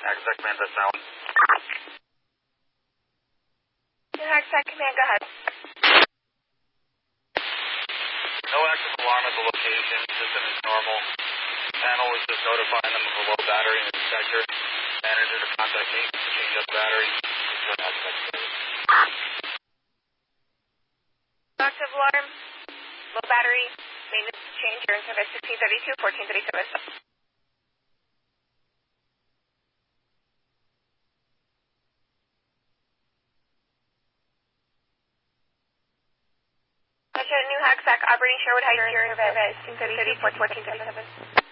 Hackensack Command, that's now. New Hackensack Command, go ahead. No active alarm at the location. System is normal. Panel was just notifying them of a low battery in the detector. Manager to contact me to change up battery. Return Hackensack service. Active alarm, low battery, maintenance change, you're in service 1632, 1437. New Hackensack, operating Sherwood Heights, you're in service 1632, 1437.